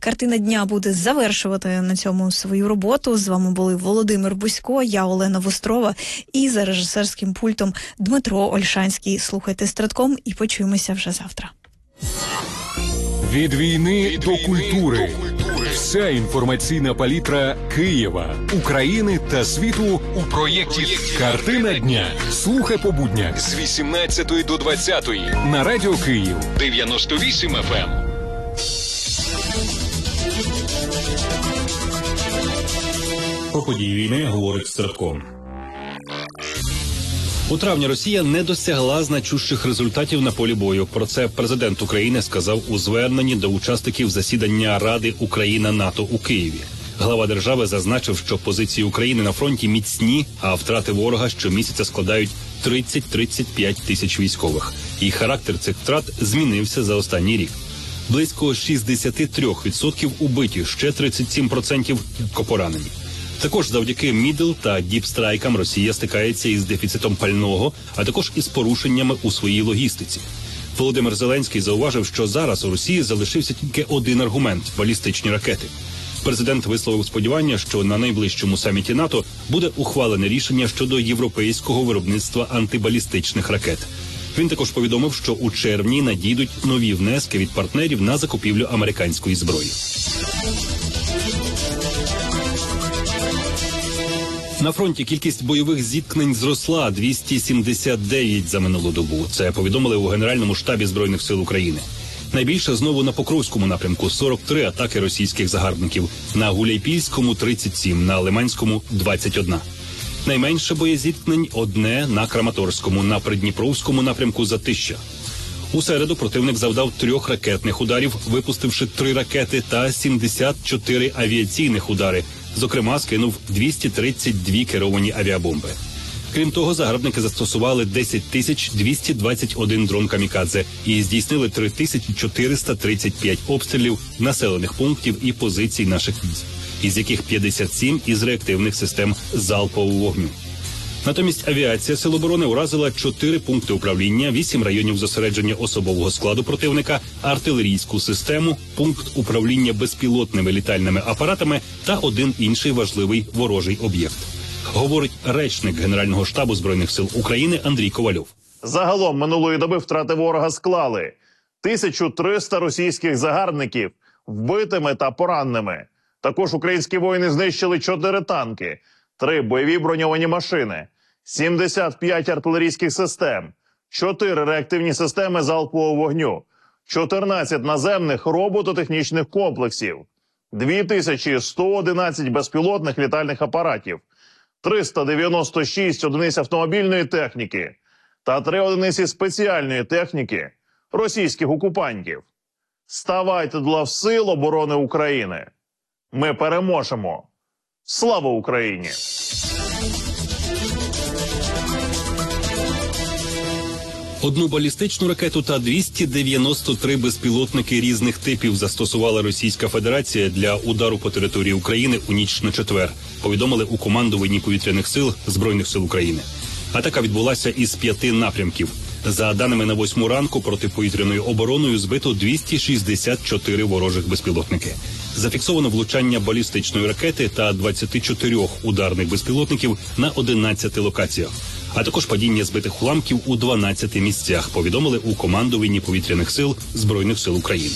Картина дня буде завершувати на цьому свою роботу. З вами були Володимир Бусько, я Олена Вострова і за режисерським пультом Дмитро Ольшанський. Слухайте Стратком і почуємося вже завтра. Від війни до культури. Вся інформаційна палітра Києва, України та світу у проєкті «Картина дня». Слухай по буднях з 18 до 20 на Радіо Київ 98 FM. Про події війни говорить Стратком. У травні Росія не досягла значущих результатів на полі бою. Про це президент України сказав у зверненні до учасників засідання Ради Україна-НАТО у Києві. Глава держави зазначив, що позиції України на фронті міцні, а втрати ворога щомісяця складають 30-35 тисяч військових. І характер цих втрат змінився за останній рік. Близько 63% убиті, ще 37% тяжко поранені. Також завдяки мідл та діпстрайкам Росія стикається із дефіцитом пального, а також із порушеннями у своїй логістиці. Володимир Зеленський зауважив, що зараз у Росії залишився тільки один аргумент – балістичні ракети. Президент висловив сподівання, що на найближчому саміті НАТО буде ухвалене рішення щодо європейського виробництва антибалістичних ракет. Він також повідомив, що у червні надійдуть нові внески від партнерів на закупівлю американської зброї. На фронті кількість бойових зіткнень зросла – 279 за минулу добу. Це повідомили у Генеральному штабі Збройних сил України. Найбільше знову на Покровському напрямку – 43 атаки російських загарбників, на Гуляйпільському – 37, на Лиманському – 21. Найменше боєзіткнень – одне на Краматорському, на Придніпровському напрямку – Затища. У середу противник завдав 3 ракетних ударів, випустивши 3 ракети та 74 авіаційних удари. Зокрема, скинув 232 керовані авіабомби. Крім того, загарбники застосували 10 221 дрон «Камікадзе» і здійснили 3435 обстрілів населених пунктів і позицій наших військ, із яких 57 із реактивних систем залпового вогню. Натомість авіація Сил оборони уразила 4 пункти управління, 8 районів зосередження особового складу противника, артилерійську систему, пункт управління безпілотними літальними апаратами та один інший важливий ворожий об'єкт. Говорить речник Генерального штабу Збройних сил України Андрій Ковальов. Загалом минулої доби втрати ворога склали 1300 російських загарбників вбитими та пораненими. Також українські воїни знищили 4 танки, 3 бойові броньовані машини, 75 артилерійських систем, 4 реактивні системи залпового вогню, 14 наземних робототехнічних комплексів, 2111 безпілотних літальних апаратів, 396 одиниць автомобільної техніки та 3 одиниці спеціальної техніки російських окупантів. Ставайте до лав Сил оборони України. Ми переможемо. Слава Україні! Одну балістичну ракету та 293 безпілотники різних типів застосувала Російська Федерація для удару по території України у ніч на четвер, повідомили у командуванні повітряних сил Збройних сил України. Атака відбулася із 5 напрямків. За даними на 8 ранку, протиповітряною обороною збито 264 ворожих безпілотники. Зафіксовано влучання балістичної ракети та 24 ударних безпілотників на 11 локаціях, а також падіння збитих уламків у 12 місцях, повідомили у командуванні повітряних сил Збройних сил України.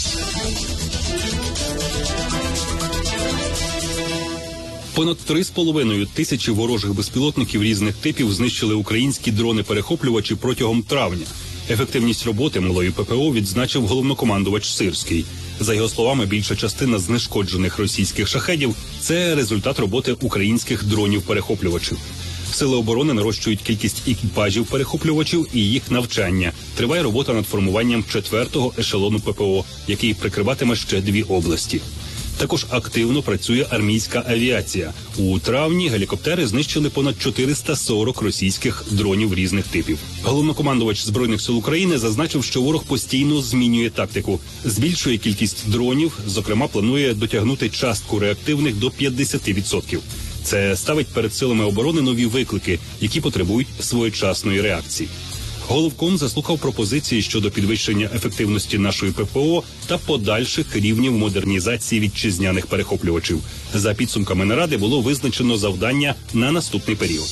Понад 3,5 тисячі ворожих безпілотників різних типів знищили українські дрони-перехоплювачі протягом травня. Ефективність роботи малої ППО відзначив головнокомандувач Сирський. За його словами, більша частина знешкоджених російських шахедів – це результат роботи українських дронів-перехоплювачів. Сили оборони нарощують кількість екіпажів-перехоплювачів і їх навчання. Триває робота над формуванням 4-го ешелону ППО, який прикриватиме ще 2 області. Також активно працює армійська авіація. У травні гелікоптери знищили понад 440 російських дронів різних типів. Головнокомандувач Збройних сил України зазначив, що ворог постійно змінює тактику. Збільшує кількість дронів, зокрема планує дотягнути частку реактивних до 50%. Це ставить перед силами оборони нові виклики, які потребують своєчасної реакції. Головком заслухав пропозиції щодо підвищення ефективності нашої ППО та подальших рівнів модернізації вітчизняних перехоплювачів. За підсумками наради було визначено завдання на наступний період.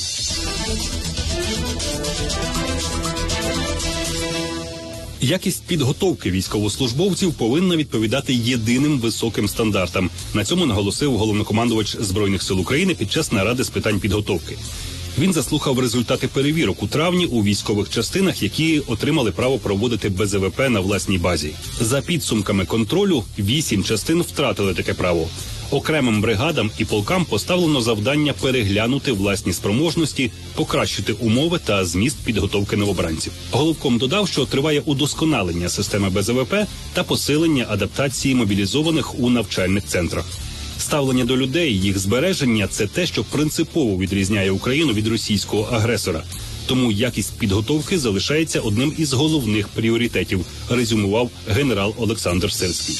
Якість підготовки військовослужбовців повинна відповідати єдиним високим стандартам. На цьому наголосив головнокомандувач Збройних сил України під час наради з питань підготовки. Він заслухав результати перевірок у травні у військових частинах, які отримали право проводити БЗВП на власній базі. За підсумками контролю, 8 частин втратили таке право. Окремим бригадам і полкам поставлено завдання переглянути власні спроможності, покращити умови та зміст підготовки новобранців. Головком додав, що триває удосконалення системи БЗВП та посилення адаптації мобілізованих у навчальних центрах. Ставлення до людей, їх збереження – це те, що принципово відрізняє Україну від російського агресора. Тому якість підготовки залишається одним із головних пріоритетів, резюмував генерал Олександр Сирський.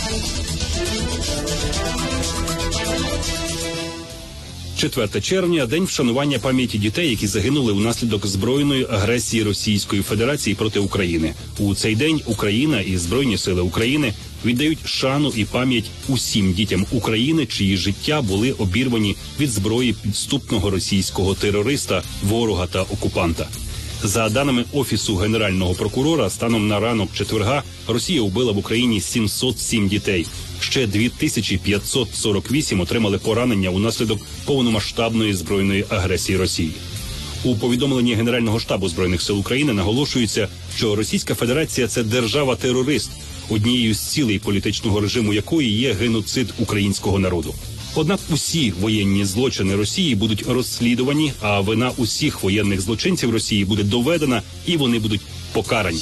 4 червня – день вшанування пам'яті дітей, які загинули внаслідок збройної агресії Російської Федерації проти України. У цей день Україна і Збройні сили України віддають шану і пам'ять усім дітям України, чиї життя були обірвані від зброї підступного російського терориста, ворога та окупанта. За даними Офісу Генерального прокурора, станом на ранок четверга Росія вбила в Україні 707 дітей. Ще 2548 отримали поранення унаслідок повномасштабної збройної агресії Росії. У повідомленні Генерального штабу Збройних сил України наголошується, що Російська Федерація – це держава-терорист, однією з цілей політичного режиму якої є геноцид українського народу. Однак усі воєнні злочини Росії будуть розслідувані, а вина усіх воєнних злочинців Росії буде доведена і вони будуть покарані.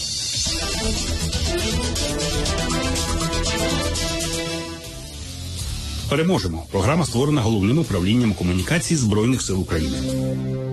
Переможемо. Програма створена Головним управлінням комунікацій Збройних сил України.